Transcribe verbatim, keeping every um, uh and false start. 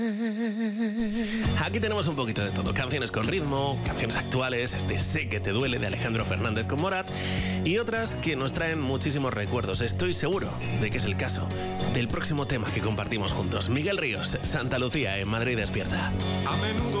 Aquí tenemos un poquito de todo. Canciones con ritmo, canciones actuales, este Sé que te duele de Alejandro Fernández con Morat y otras que nos traen muchísimos recuerdos. Estoy seguro de que es el caso del próximo tema que compartimos juntos. Miguel Ríos, Santa Lucía en Madrid Despierta. A menudo